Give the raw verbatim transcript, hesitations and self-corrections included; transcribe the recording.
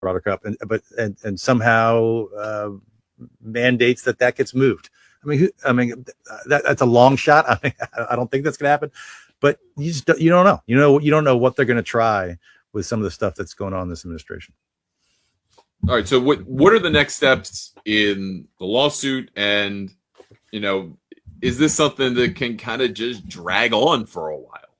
Colorado Cup, and but and and somehow uh, mandates that that gets moved. I mean, who, I mean that, that's a long shot. I mean, I don't think that's going to happen, but you just don't, you don't know. You know, you don't know what they're going to try with some of the stuff that's going on in this administration. All right. So what what are the next steps in the lawsuit? And, you know, is this something that can kind of just drag on for a while?